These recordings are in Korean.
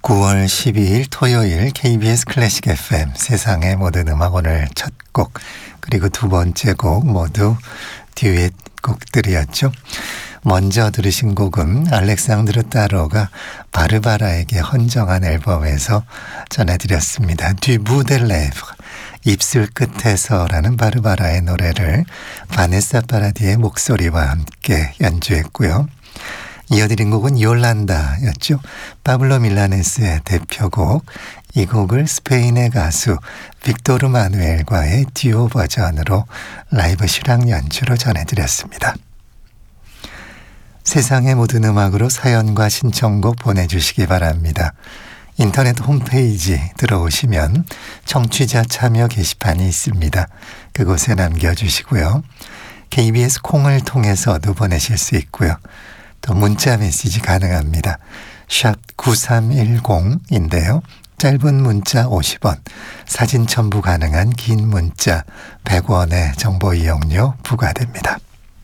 9월 12일 토요일 KBS 클래식 FM 세상의 모든 음악 오늘 첫 곡 그리고 두 번째 곡 모두 듀엣 곡들이었죠. 먼저 들으신 곡은 알렉산드르 따로가 바르바라에게 헌정한 앨범에서 전해드렸습니다. 듀 부델레브 입술 끝에서라는 바르바라의 노래를 바네사 파라디의 목소리와 함께 연주했고요. 이어드린 곡은 요란다였죠. 파블로 밀라네스의 대표곡. 이 곡을 스페인의 가수 빅토르 마누엘과의 듀오 버전으로 라이브 실황 연주로 전해드렸습니다. 세상의 모든 음악으로 사연과 신청곡 보내주시기 바랍니다. 인터넷 홈페이지 들어오시면 청취자 참여 게시판이 있습니다. 그곳에 남겨주시고요. KBS 콩을 통해서도 보내실 수 있고요. 또 문자 메시지 가능합니다. 샵 9310인데요. 짧은 문자 50원, 사진 첨부 가능한 긴 문자 100원의 정보 이용료 부과됩니다.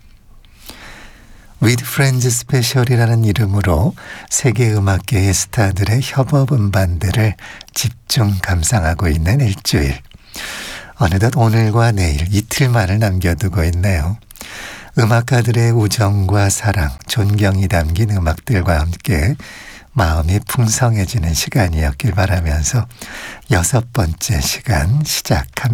With Friends 스페셜이라는 이름으로 세계 음악계의 스타들의 협업 음반들을 집중 감상하고 있는 일주일. 어느덧 오늘과 내일 이틀만을 남겨두고 있네요. 음악가들의 우정과 사랑, 존경이 담긴 음악들과 함께 마음이 풍성해지는 시간이었길 바라면서 6번째 시간 시작합니다.